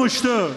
vurulmuştu.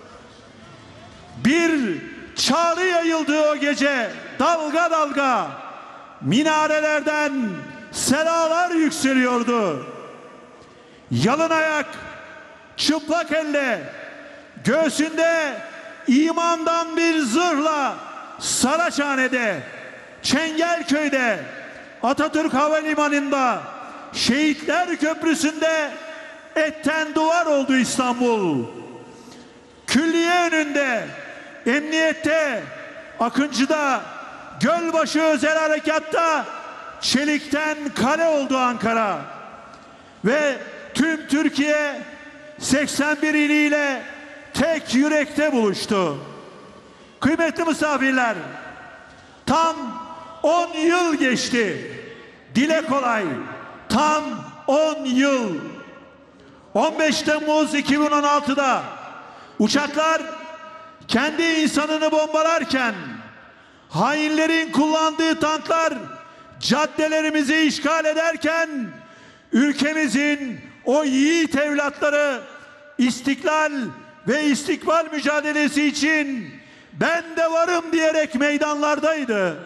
Bir çağrı yayıldı o gece, dalga dalga. Minarelerden selalar yükseliyordu. Yalın ayak, çıplak elle, göğsünde imandan bir zırhla Saraçhane'de, Çengelköy'de, Atatürk Havalimanı'nda, Şehitler Köprüsü'nde etten duvar oldu İstanbul. Külliye önünde, emniyette, Akıncı'da, Gölbaşı özel harekatta çelikten kale oldu Ankara. Ve tüm Türkiye 81 iliyle tek yürekte buluştu. Kıymetli misafirler, tam 10 yıl geçti. Dile kolay, tam 10 yıl. 15 Temmuz 2016'da uçaklar kendi insanını bombalarken, hainlerin kullandığı tanklar caddelerimizi işgal ederken, ülkemizin o yiğit evlatları istiklal ve istikbal mücadelesi için ben de varım diyerek meydanlardaydı.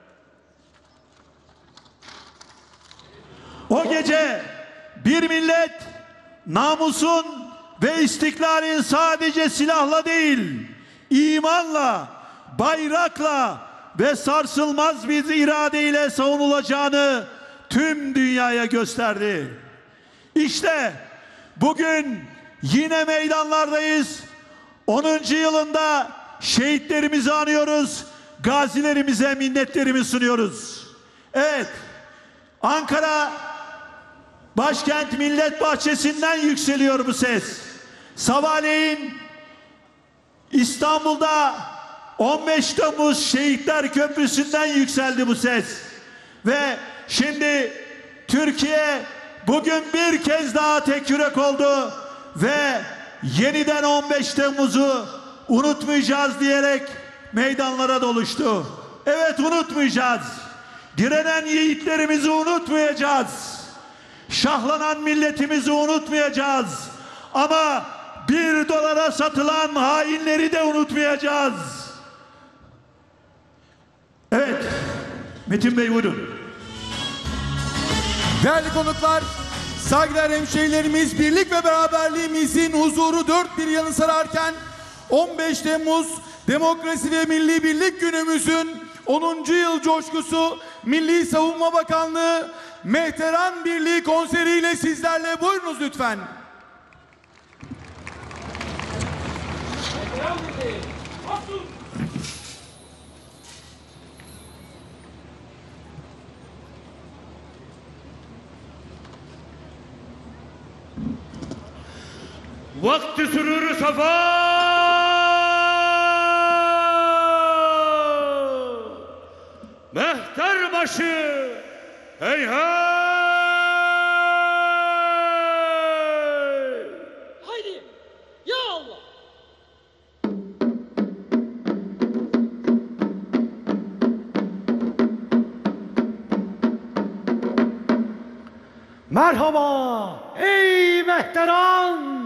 O gece bir millet namusun ve istiklalin sadece silahla değil, imanla, bayrakla ve sarsılmaz bir iradeyle savunulacağını tüm dünyaya gösterdi. İşte bugün yine meydanlardayız. 10. yılında şehitlerimizi anıyoruz. Gazilerimize minnetlerimi sunuyoruz. Evet, Ankara başkent Millet Bahçesi'nden yükseliyor bu ses. Sabahleyin İstanbul'da 15 Temmuz Şehitler Köprüsü'nden yükseldi bu ses. Ve şimdi Türkiye bugün bir kez daha tek yürek oldu ve yeniden 15 Temmuz'u unutmayacağız diyerek meydanlara doluştu. Evet, unutmayacağız. Direnen yiğitlerimizi unutmayacağız. Şahlanan milletimizi unutmayacağız. Ama $1 satılan hainleri de unutmayacağız. Evet, Metin Bey buyurun. Değerli konuklar, saygıdeğer hemşehrilerimiz, birlik ve beraberliğimizin huzuru dört bir yanı sararken 15 Temmuz Demokrasi ve Milli Birlik Günümüzün 10. yıl coşkusu Milli Savunma Bakanlığı Mehteran Birliği konseriyle sizlerle. Buyurunuz lütfen. Vakti sürürü safa, mehter başı, hey hey. Haydi, ya Allah. Merhaba ey mehteran.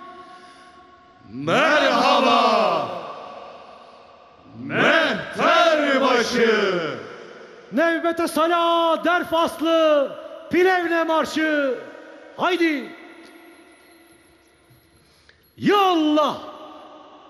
Merhaba Mehterbaşı. Nevbete sala der faslı, Plevne marşı. Haydi. Ya Allah.